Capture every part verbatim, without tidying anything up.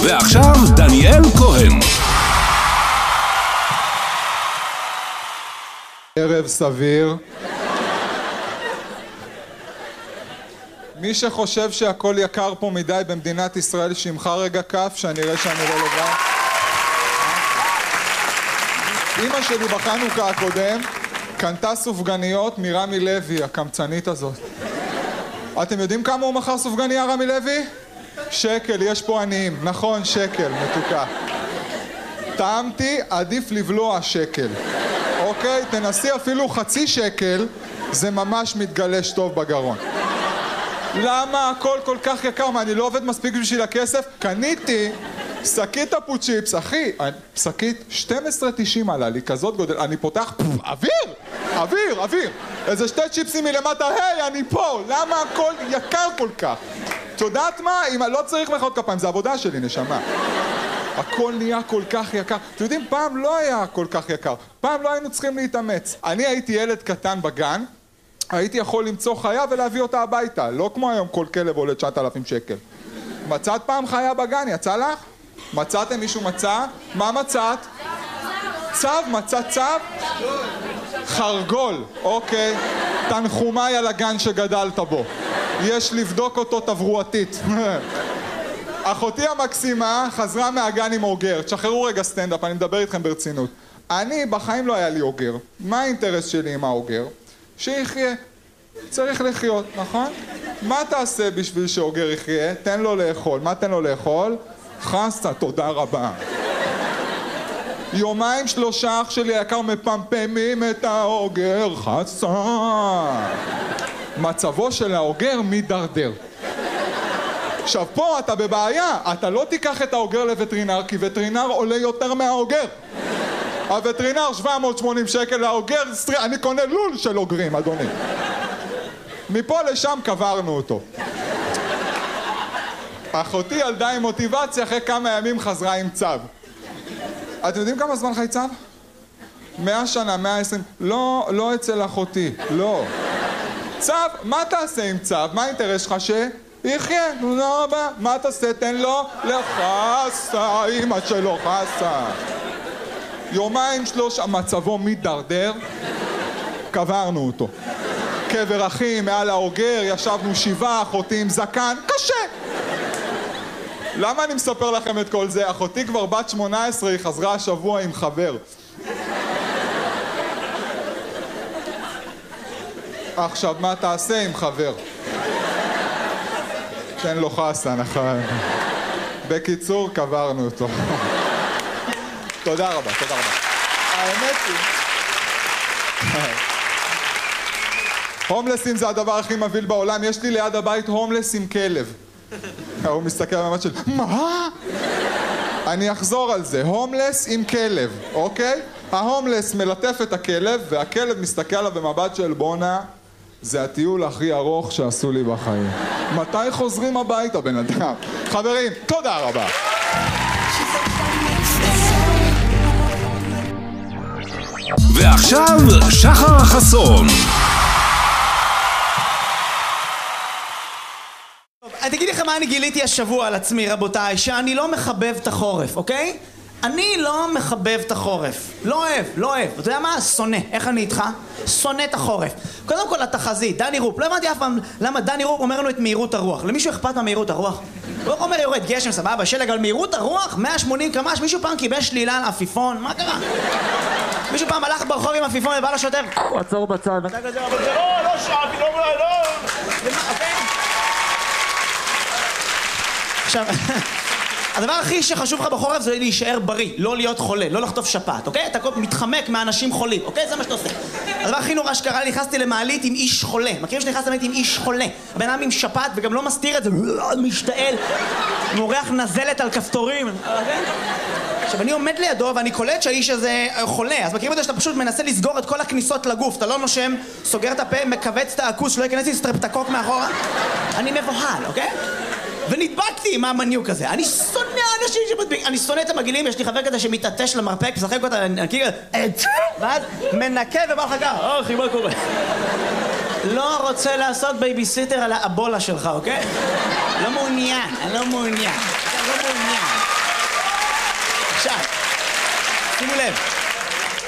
ועכשיו דניאל כהן. ערב סביר. מי שחושב שהכל יקר פה מדי במדינת ישראל, שימחה רגע כף, שאני אראה שאני לא לבד. אמא שלי בחנוכה הקודם קנתה סופגניות מרמי לוי, הקמצנית הזאת. אתם יודעים כמה הוא מכר סופגניה, רמי לוי? שקל, יש פה עניים. נכון, שקל, מתוקה. טעמתי, עדיף לבלוע שקל. אוקיי? תנסי אפילו חצי שקל, זה ממש מתגלש טוב בגרון. למה הכל כל כך יקר? מה, אני לא עובד מספיק בשביל הכסף? קניתי שקית טפו צ'יפס, אחי, שקית שתים עשרה תשעים עלה לי, כזאת גודל, אני פותח, אוויר! אוויר, אוויר! איזה שתי צ'יפסים מלמטה, היי, אני פה! למה הכל יקר כל כך? את יודעת מה? אם לא צריך מחיאות כפיים, זה עבודה שלי, נשמה. הכל נהיה כל כך יקר. אתם יודעים, פעם לא היה כל כך יקר. פעם לא היינו צריכים להתאמץ. אני הייתי ילד קטן בגן, הייתי יכול למצוא חיה ולהביא אותה הביתה. לא כמו היום כל כלב עולה תשעת אלפים שקל. מצאת פעם חיה בגן? יצא לך? מצאתם? מישהו מצא? מה מצאת? צב? מצאת צב? חרגול. אוקיי. תנחומיי על הגן שגדלת בו. יש לבדוק אותו תברואתית. אחותי המקסימה חזרה מהגן עם אוגר. תשחררו רגע סטנדאפ, אני מדבר איתכם ברצינות. אני, בחיים לא היה לי אוגר. מה האינטרס שלי עם האוגר? שיחיה. צריך לחיות, נכון? מה תעשה בשביל שאוגר יחיה? תן לו לאכול. מה תן לו לאכול? חסה, תודה רבה. יומיים שלושה אח שלי היקר מפמפמים את האוגר. חסה. מצבו של האוגר מדרדר. עכשיו פה אתה בבעיה, אתה לא תיקח את האוגר לווטרינר, כי וטרינר עולה יותר מהאוגר. הווטרינר שבע מאות ושמונים שקל, האוגר, אני קונה לול של אוגרים, אדוני. מפה לשם קברנו אותו. אחותי ילדה עם מוטיבציה, אחרי כמה ימים חזרה עם צו. אתם יודעים כמה זמן חי צו? מאה שנה, מאה ועשרים. לא, לא אצל אחותי, לא. צו, מה תעשה עם צו? מה האינטרס שלך ש... יחיה, נו לא רבה, מה תעשה? תן לו לחסה, אמא שלו חסה. יומיים שלוש, מצבו מדרדר, קברנו אותו. קבר אחים, מעל האוגר, ישבנו שבעה, אחותי עם זקן, קשה. למה אני מספר לכם את כל זה? אחותי כבר בת שמונה עשרה, היא חזרה השבוע עם חבר. עכשיו, מה תעשה עם חבר? תן לו חסה, נכון. בקיצור, קברנו אותו. תודה רבה, תודה רבה. האמת היא... הומלסים זה הדבר הכי מבהיל בעולם. יש לי ליד הבית הומלס עם כלב. הוא מסתכל במבט של... מה? אני אחזור על זה. הומלס עם כלב, אוקיי? ההומלס מלטף את הכלב, והכלב מסתכל עליו במבט של בונה. זה הטיול הכי ארוך שעשו לי בחיים. מתי חוזרים הביתה, בן אדם? חברים, תודה רבה. ועכשיו שחר החסון. אני תגיד לך מה אני גיליתי השבוע על עצמי, רבותיי, שאני לא מחבב את החורף, אוקיי? אני לא מחבב את החורף. לא אוהב, לא אוהב. אתה יודע מה? שונא. איך אני איתך? שונא את החורף. קודם כל התחזית, דני רופ. לא הבנתי אף פעם למה דני רופ אומר לנו את מהירות הרוח. למישהו אכפת מהמהירות הרוח? הוא אומר יורד גשם, סבבה, שלג, על מהירות הרוח, מאה ושמונים קמ"ש. מישהו פעם קיבל שלילה על עפיפון? מה קרה? מישהו פעם הלך ברחוב עם עפיפון ובא לשוטר, עצור בצד. ואתה כזה, אבל זה לא, לא שאפי, לא, לא. עכשיו... הדבר הכי שחשוב לך בחורף זה להישאר בריא, לא להיות חולה, לא לחטוף שפעת, אוקיי? אתה מתחמק מאנשים חולים, אוקיי? זה מה שאתה עושה. הדבר הכי נורא שקרה לי, נכנסתי למעלית עם איש חולה. מכירים שנכנסתי למעלית עם איש חולה? הבן אדם עם שפעת וגם לא מסתיר את זה, משתעל, מורח נזלת על כפתורים, אוקיי? עכשיו אני עומד לידו ואני קולט שהאיש הזה חולה, אז מכירים את זה שאתה פשוט מנסה לסגור את כל הכניסות לגוף, אתה לא נושם, סוגר את הפה, מכווץ את העכוס, שלא ייכנס לי סטרפטקוק מאחורה. אני מבוהל, אוקיי? ונדבקתי עם המניוק הזה. אני שונא אנשים שמדביק. אני שונא את המגעילים, יש לי חבר כזה שמתעטש למרפק, משחק אותה, נקי כזה, ואז מנקה ובא לך ככה, אה, אחי, מה קורה? לא רוצה לעשות בייביסיטר על האבולה שלך, אוקיי? לא מעוניין, אני לא מעוניין. לא מעוניין.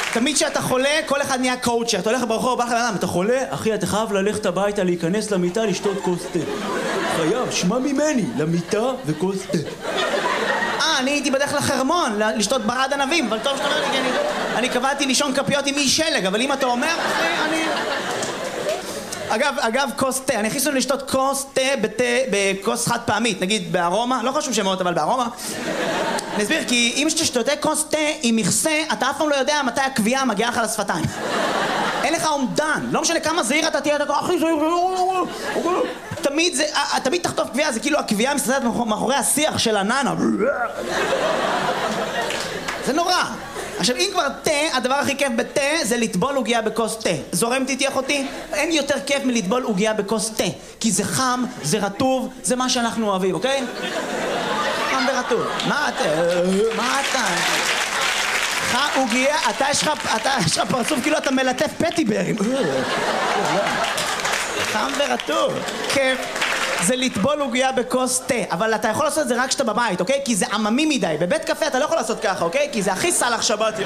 תמיד כשאתה חולה, כל אחד נהיה קואוצ'ר. אתה הולך ברחוב, בא לך לאדם, אתה חולה? אחי, אתה חייב ללכת הביתה, להיכנס למיטה, לשתות כוס תה. חייב, שמע ממני, למיטה וכוס תה. אה, אני הייתי בדרך לחרמון, לשתות ברד ענבים, אבל טוב שאתה אומר לי, כי אני... אני קבעתי לישון כפיות עם אי שלג, אבל אם אתה אומר, אני... אגב, אגב, כוס תה, אני הכי שונא לשתות כוס תה בתה, בכוס חד פעמית, נגיד בארומה, לא חשוב שמות, אבל בארומה. אני אסביר, כי אם שאתה שותה כוס תה עם מכסה, אתה אף פעם לא יודע מתי הקביעה מגיעה לך לשפתיים. אין לך אומדן, לא משנה כמה זהיר אתה תהיה, אתה כל הכי זהיר, תמיד זה, תמיד תחטוף קביעה, זה כאילו הקביעה מסתתרת מאחורי השיח של הננה. זה נורא. עכשיו, אם כבר תה, הדבר הכי כיף בתה זה לטבול עוגיה בכוס תה. זורם תיתי אחותי? אין יותר כיף מלטבול עוגיה בכוס תה. כי זה חם, זה רטוב, זה מה שאנחנו אוהבים, אוקיי? חם ורטוב. מה אתה? מה אתה? חם עוגיה, אתה יש לך, אתה יש לך פרצוף כאילו אתה מלטף פטיברים. חם ורטוב. כיף. זה לטבול עוגיה בכוס תה, אבל אתה יכול לעשות את זה רק כשאתה בבית, אוקיי? כי זה עממי מדי. בבית קפה אתה לא יכול לעשות ככה, אוקיי? כי זה הכי סלח שבתי.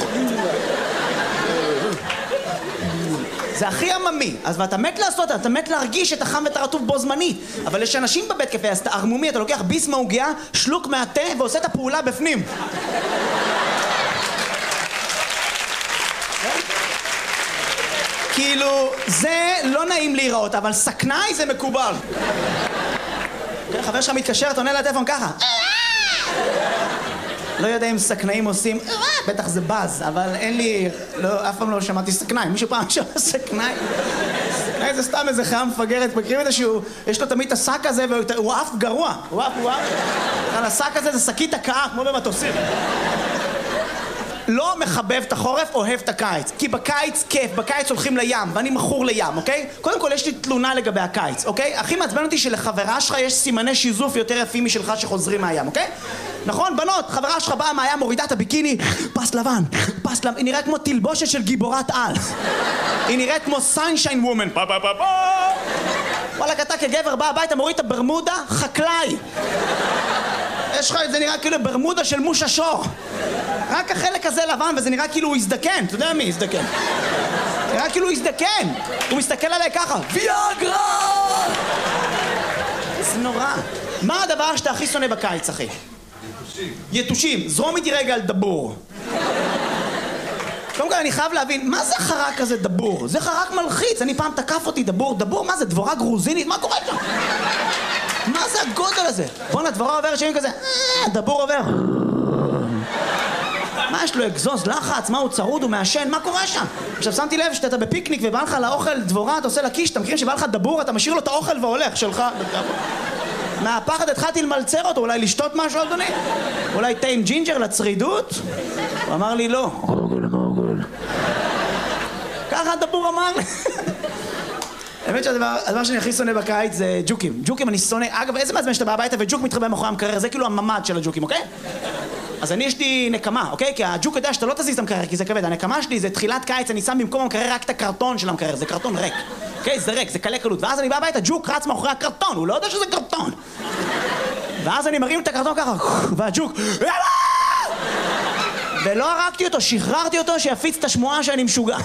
זה הכי עממי. אז ואתה מת לעשות, אתה מת להרגיש את החם ואת הרטוב בו זמנית. אבל יש אנשים בבית קפה, אז אתה ערמומי, אתה לוקח ביס מהעוגיה, שלוק מהתה ועושה את הפעולה בפנים. כאילו, זה לא נעים להיראות, אבל סכנאי זה מקובל. חבר שלך מתקשר, אתה עונה לטלפון ככה. לא יודע אם סכנאים עושים, בטח זה בז, אבל אין לי, אף פעם לא שמעתי סכנאי. מישהו פעם שמע סכנאי? סכנאי זה סתם איזה חיה מפגרת, מכירים את זה שהוא, יש לו תמיד את השק הזה, והוא אף גרוע. הוא אף, הוא אף. אבל השק הזה זה שקית הקאה, כמו במטוסים. לא מחבב את החורף, אוהב את הקיץ. כי בקיץ כיף, בקיץ הולכים לים, ואני מכור לים, אוקיי? קודם כל יש לי תלונה לגבי הקיץ, אוקיי? הכי מעצבן אותי שלחברה שלך יש סימני שיזוף יותר יפים משלך שחוזרים מהים, אוקיי? נכון, בנות, חברה שלך באה מהים, מורידה את הביקיני, פס לבן, פס לבן, היא נראית כמו תלבושת של גיבורת על. היא נראית כמו סנשיין וומן. פה פה פה פה. וואלה, אתה כגבר בא הביתה, מוריד את הברמודה, חקלאי. יש לך את זה נראה כאילו ברמודה של מושה שור. רק החלק הזה לבן, וזה נראה כאילו הוא הזדקן. אתה יודע מי הזדקן? נראה כאילו הוא הזדקן. הוא מסתכל עליי ככה, ויאגרה! זה נורא. מה הדבר שאתה הכי שונא בקיץ, אחי? יתושים. יתושים. זרום איתי רגע על דבור. קודם כל אני חייב להבין, מה זה חרק כזה דבור? זה חרק מלחיץ. אני פעם תקף אותי דבור. דבור, מה זה? דבורה גרוזינית? מה קורה שם? מה זה הגודל הזה? בוא'נה, דבורה עוברת שנים כזה, דבור עובר. מה יש לו, אגזוז, לחץ, מה הוא צרוד, הוא מעשן, מה קורה שם? עכשיו שמתי לב שאתה בפיקניק ובא לך לאוכל דבורה, אתה עושה לה קיש, אתה מכירים שבא לך דבור, אתה משאיר לו את האוכל והולך, שלך. מהפחד התחלתי למלצר אותו, אולי לשתות משהו, אדוני? אולי תה עם ג'ינג'ר לצרידות? הוא אמר לי לא. ככה הדבור אמר לי. האמת שהדבר שאני הכי שונא בקיץ זה ג'וקים. ג'וקים אני שונא, אגב, איזה מעצבן שאתה בא הביתה וג'וק מתחבא מאחורי המקרר, זה כאילו הממד של הג'וקים, אוקיי? אז אני יש לי נקמה, אוקיי? כי הג'וק יודע שאתה לא תזיז את המקרר, כי זה כבד. הנקמה שלי זה תחילת קיץ, אני שם במקום המקרר רק את הקרטון של המקרר, זה קרטון ריק. אוקיי? זה ריק, זה קלה קלות. ואז אני בא הביתה, ג'וק רץ מאחורי הקרטון, הוא לא יודע שזה קרטון. ואז אני מרים את הקרטון ככה, והג'וק, ולא הרגתי אותו, שחררתי אותו שיפיץ את השמועה שאני משוגע.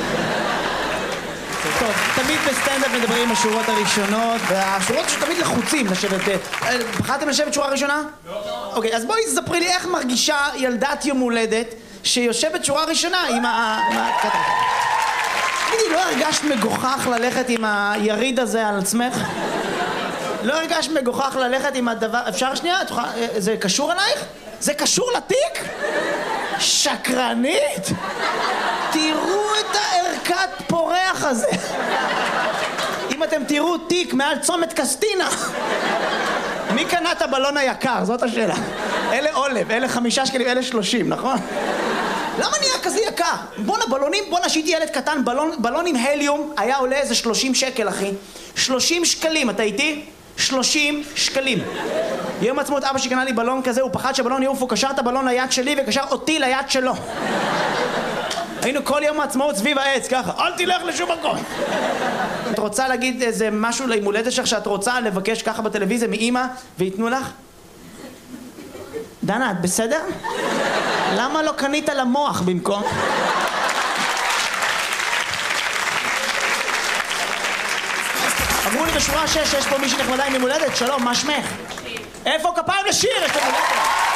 טוב, תמיד בסטנדאפ מדברים בשורות הראשונות, והשורות שתמיד לחוצים לשבת. בחרתם לשבת שורה ראשונה? לא. אוקיי, אז בואי תספרי לי איך מרגישה ילדת יום הולדת שיושבת שורה ראשונה עם ה... תגידי, לא הרגשת מגוחך ללכת עם היריד הזה על עצמך? לא הרגשת מגוחך ללכת עם הדבר... אפשר שנייה? זה קשור אלייך? זה קשור לתיק? שקרנית? תראו את הערכת פורח הזה. אם אתם תראו תיק מעל צומת קסטינה, מי קנה את הבלון היקר? זאת השאלה. אלה עולב, אלה חמישה שקלים, אלה שלושים, נכון? למה נהיה כזה יקר? בואנה, בלונים, בואנה, שהייתי ילד קטן, בלון, בלון עם הליום היה עולה איזה שלושים שקל, אחי. שלושים שקלים, אתה איתי? שלושים שקלים. יום עצמאות אבא שקנה לי בלון כזה, הוא פחד שהבלון יעוף, הוא קשר את הבלון ליד שלי וקשר אותי ליד שלו. היינו כל יום העצמאות סביב העץ, ככה, אל תלך לשום מקום. את רוצה להגיד איזה משהו ליום הולדת שלך שאת רוצה לבקש ככה בטלוויזיה מאמא ויתנו לך? דנה, את בסדר? למה לא קנית למוח במקום? אמרו לי בשורה שש שיש פה מישהי נחמדה עם יום הולדת. שלום, מה שמך? שיר. איפה כפיים לשיר? יש פה מולדת.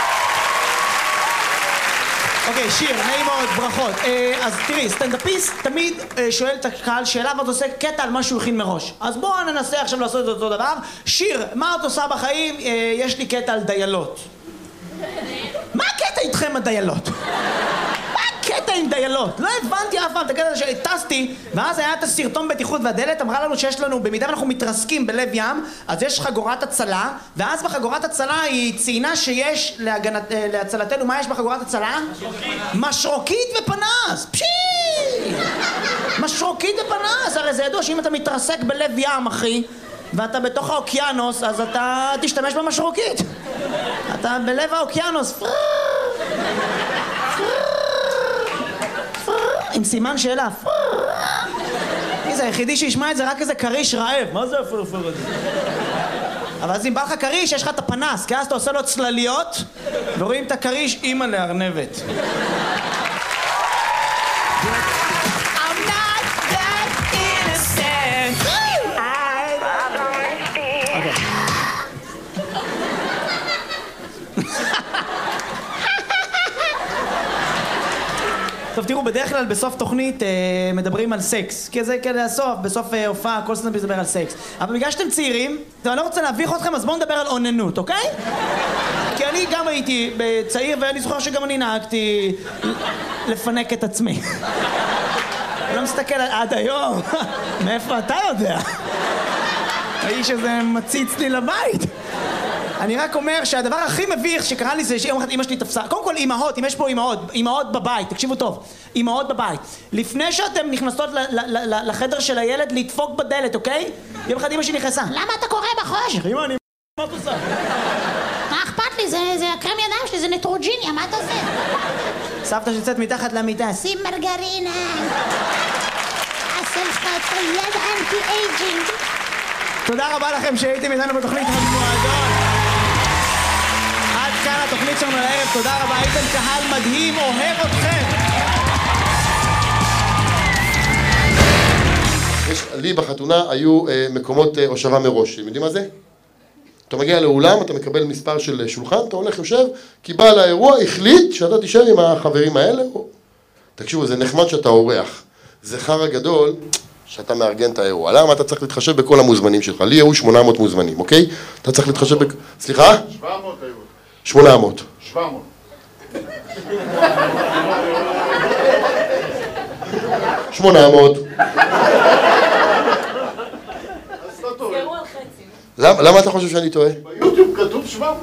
אוקיי, שיר, נעים מאוד, ברכות. אז תראי, סטנדאפיסט תמיד שואל את הקהל שאלה ואת עושה קטע על מה שהוא הכין מראש. אז בואו ננסה עכשיו לעשות את אותו דבר. שיר, מה את עושה בחיים? יש לי קטע על דיילות. מה הקטע איתכם הדיילות? מה הקטע עם דיילות? לא הבנתי אף פעם את הקטע שטסתי, ואז היה את הסרטון בטיחות והדלת אמרה לנו שיש לנו, במידה ואנחנו מתרסקים בלב ים, אז יש חגורת הצלה, ואז בחגורת הצלה היא ציינה שיש להגנת, להצלתנו, מה יש בחגורת הצלה? משרוקית. משרוקית ופנס! פשי! משרוקית ופנס! הרי זה ידוע שאם אתה מתרסק בלב ים, אחי, ואתה בתוך האוקיינוס, אז אתה תשתמש במשרוקית. אתה בלב האוקיינוס. פרר! פרר! עם סימן שאלה. מי זה? היחידי שישמע את זה רק איזה קריש רעב. מה זה הפרפר הזה? אבל אז אם בא לך קריש, יש לך את הפנס, כי אז אתה עושה לו צלליות, ורואים את הקריש אימא לארנבת. טוב, תראו, בדרך כלל בסוף תוכנית אה, מדברים על סקס, כי זה כדי הסוף, בסוף אה, הופעה, כל סטנדאפיסט מדבר על סקס. אבל בגלל שאתם צעירים, אני לא רוצה להביך אתכם, אז בואו נדבר על אוננות, אוקיי? כי אני גם הייתי צעיר, ואני זוכר שגם אני נהגתי לפנק את עצמי. אני לא מסתכל על עד היום, מאיפה אתה יודע? האיש הזה מציץ לי לבית. אני רק אומר שהדבר הכי מביך שקרה לי זה שיום אחד אמא שלי תפסה. קודם כל אמהות, אם יש פה אמהות, אמהות בבית, תקשיבו טוב, אמהות בבית. לפני שאתם נכנסות לחדר של הילד לדפוק בדלת, אוקיי? יום אחד אמא שלי נכנסה. למה אתה קורא בחושך? אמא, אני... מה את עושה? מה אכפת לי? זה הקרם ידיים שלי, זה נטרוג'יניה, מה אתה עושה? סבתא שיוצאת מתחת למיטה. שים מרגרינה. עשה לך את היד אנטי-אייג'ינג. תודה רבה לכם שהייתם איתנו בתוכנית המועדון. עד כאן התוכנית שלנו לערב, תודה רבה, הייתם קהל מדהים, אוהב אתכם. יש, לי בחתונה היו אה, מקומות אה, הושבה מראש, אתם יודעים מה זה? אתה מגיע לאולם, אתה מקבל מספר של שולחן, אתה הולך יושב, כי בעל האירוע החליט שאתה תישאר עם החברים האלה. או... תקשיבו, זה נחמד שאתה אורח, זה חרא גדול שאתה מארגן את האירוע. למה? אתה צריך להתחשב בכל המוזמנים שלך. לי היו שמונה מאות מוזמנים, אוקיי? אתה צריך להתחשב ב... סליחה? שבע מאות היו. שמונה מאות. שבע מאות. שמונה מאות. למה אתה חושב שאני טועה? ביוטיוב כתוב שבע מאות.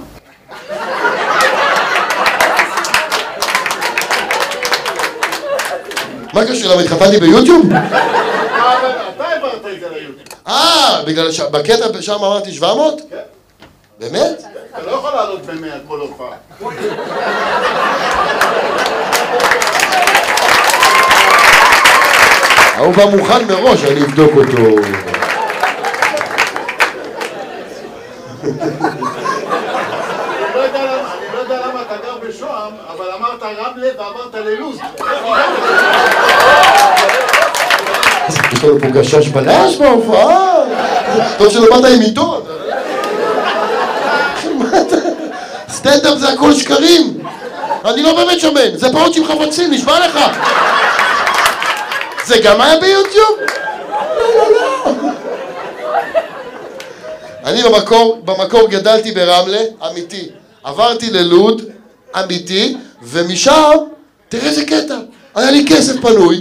מה קשור? למה התחתנתי ביוטיוב? אתה העברת את זה ליוטיוב. אה, בגלל שבקטע שם אמרתי שבע מאות? כן. באמת? אתה לא יכול לעלות במאה כל הופעה. הוא בא מוכן מראש, אני אבדוק אותו. אני לא יודע למה אתה גר בשוהם, אבל אמרת רמלה ועברת ללוז. יש לנו פה גשש בלש בהופעה. טוב שלא באת עם עיתון. סטנדאפ זה הכל שקרים. אני לא באמת שמן, זה פעות עם חבצים, נשמע לך. זה גם היה ביוטיוב? לא, לא, לא. אני במקור, במקור גדלתי ברמלה, אמיתי. עברתי ללוד, אמיתי, ומשם, תראה איזה קטע, היה לי כסף פנוי.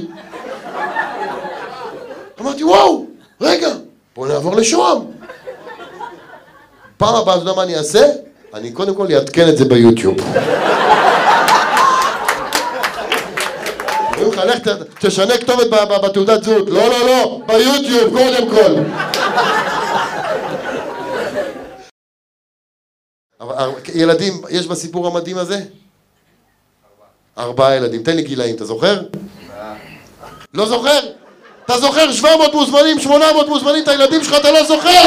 אמרתי, וואו, רגע, בוא נעבור לשוהם. פעם הבאה, אתה יודע מה אני אעשה? אני קודם כל אעדכן את זה ביוטיוב. אומרים לך, לך תשנה כתובת בתעודת זהות. לא, לא, לא, ביוטיוב קודם כל. ילדים, יש בסיפור המדהים הזה? ארבעה ילדים. תן לי גילאים, אתה זוכר? לא זוכר? אתה זוכר שבע מאות מוזמנים, שמונה מאות מוזמנים, את הילדים שלך אתה לא זוכר?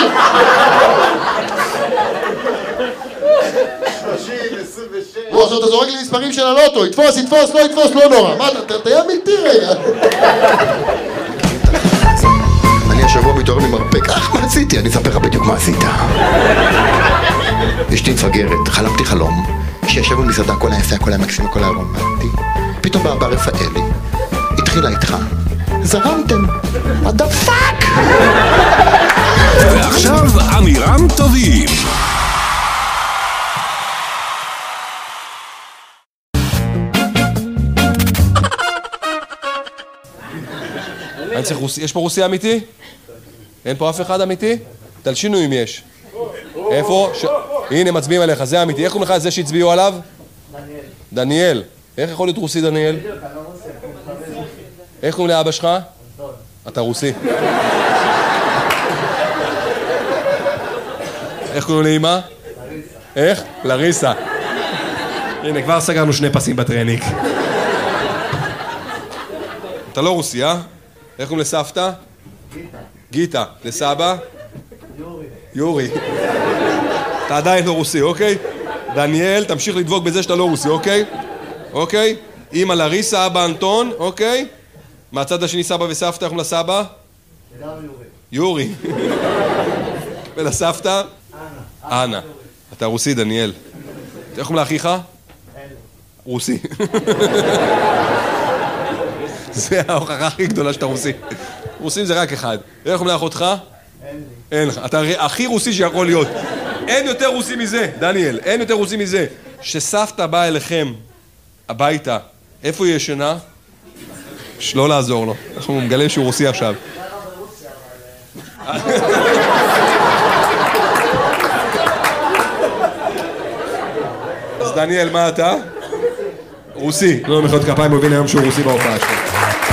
שלושים, עשרים ושש. בוא, עכשיו אתה זורק לי מספרים של הלוטו, יתפוס, יתפוס, לא יתפוס, לא נורא. מה, אתה תהיה אמיתי רגע. אני השבוע מתעורר ממרפק. עשיתי? אני אספר לך בדיוק מה עשית. אשתי מפגרת, חלמתי חלום, שישב במסעדה, הכל היה יפה, הכל היה מקסים, הכל היה רומנטי. פתאום בא בר רפאלי, התחילה איתך. זרמתם. What the fuck? ועכשיו אמירם טובים. אני צריך רוסי, יש פה רוסי אמיתי? אין פה אף אחד אמיתי? תלשינו אם יש. איפה? הנה מצביעים עליך, זה אמיתי. איך קוראים לך זה שהצביעו עליו? דניאל. דניאל. איך יכול להיות רוסי דניאל? איך קוראים לאבא שלך? אתה רוסי. איך קוראים לאמא? איך? לריסה. הנה, כבר סגרנו שני פסים בטרניק. אתה לא רוסי, אה? איך קוראים לסבתא? גיטה. גיטה. לסבא? יורי. יורי. אתה עדיין לא רוסי, אוקיי? דניאל, תמשיך לדבוק בזה שאתה לא רוסי, אוקיי? אוקיי? אמא לריסה, אבא אנטון, אוקיי? מהצד השני סבא וסבתא, איך קוראים לסבא? יורי. יורי. ולסבתא? אנה. אנה. אתה רוסי, דניאל. איך קוראים לאחיך? אלה. רוסי. זה ההוכחה הכי גדולה שאתה רוסי. רוסים זה רק אחד. איך קוראים לאחותך? אין לי. אין לך. אתה הכי רוסי שיכול להיות. אין יותר רוסי מזה, דניאל. אין יותר רוסי מזה. שסבתא באה אליכם הביתה, איפה היא ישנה? לא לעזור לו. אנחנו מגלה שהוא רוסי עכשיו. אז דניאל, מה אתה? רוסי. לא מחיאות כפיים, הוא הבין היום שהוא רוסי בהופעה שלו.